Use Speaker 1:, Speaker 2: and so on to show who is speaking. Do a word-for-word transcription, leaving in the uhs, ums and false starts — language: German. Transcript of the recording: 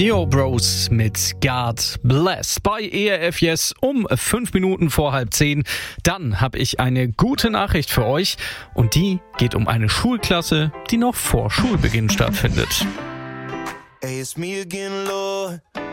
Speaker 1: Neo Bros mit God Bless bei E R F Yes um fünf Minuten vor halb zehn. Dann habe ich eine gute Nachricht für euch und die geht um eine Schulklasse, die noch vor Schulbeginn stattfindet.
Speaker 2: Hey, it's me again, Lord.